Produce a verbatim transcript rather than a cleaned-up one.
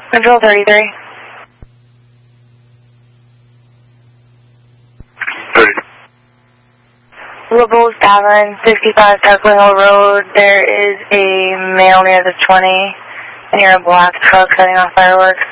Control thirty-three. thirty. Lobos Tavern, sixty-five Tuckler Hill Road. There is a male near the twenty, near a black truck setting off fireworks.